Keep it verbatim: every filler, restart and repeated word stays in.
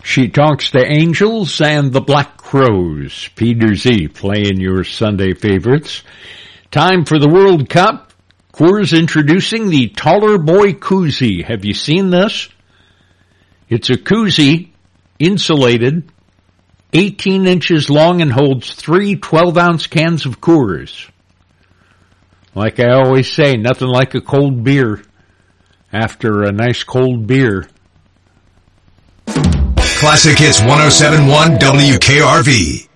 She Talks to Angels and the Black Crowes. Peter Z playing your Sunday favorites. Time for the World Cup. Coors introducing the Taller Boy Koozie. Have you seen this? It's a koozie, insulated, eighteen inches long, and holds three twelve-ounce cans of Coors. Like I always say, nothing like a cold beer after a nice cold beer. Classic Hits one oh seven point one W K R V.